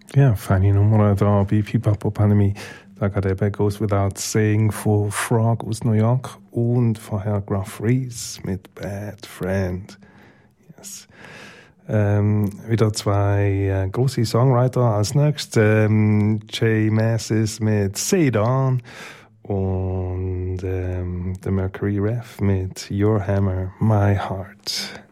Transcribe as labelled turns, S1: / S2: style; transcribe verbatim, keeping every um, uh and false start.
S1: Ja, feine Nummer da bei Pipapo Panami. Da gerade eben Goes Without Saying von Frog aus New York und vorher Gruff Reese mit Bad Friend. Yes. Ähm, wieder zwei äh, große Songwriter. Als nächstes ähm, Jay Massis mit Say It On und ähm, The Mercury Rev mit Your Hammer, My Heart.